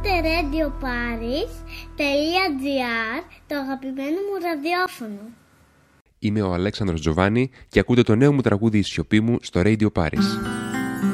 Ακούτε radioparis.gr, το αγαπημένο μου ραδιόφωνο. Είμαι ο Αλέξανδρος Τζοβάνι και ακούτε το νέο μου τραγούδι «Η σιωπή μου» στο Radio Paris.